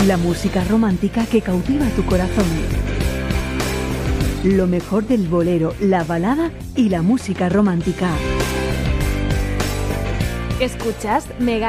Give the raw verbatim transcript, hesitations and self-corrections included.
la música romántica que cautiva tu corazón. Lo mejor del bolero, la balada y la música romántica. Escuchas Mega